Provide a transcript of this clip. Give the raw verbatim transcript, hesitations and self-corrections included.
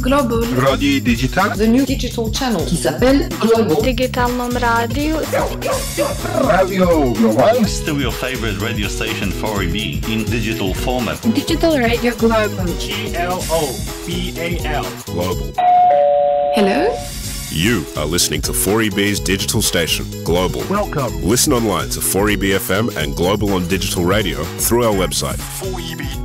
Global. Radio Digital. The new digital channel qui s'appelle Global. Digitalnom radio. Radio Global. Still your favorite radio station four E B in digital format. Digital Radio Global. G L O B A L. Global. Hello? You are listening to four E B's digital station, Global. Welcome. Listen online to four E B F M and Global on Digital Radio through our website. four E B